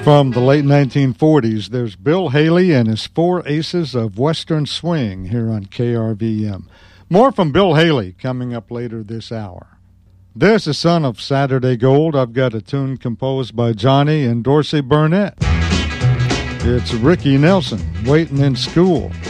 From the late 1940s, there's Bill Haley and his Four Aces of Western Swing here on KRVM. More from Bill Haley coming up later this hour. There's the son of Saturday Gold. I've got a tune composed by Johnny and Dorsey Burnett. It's Ricky Nelson, Waiting in School.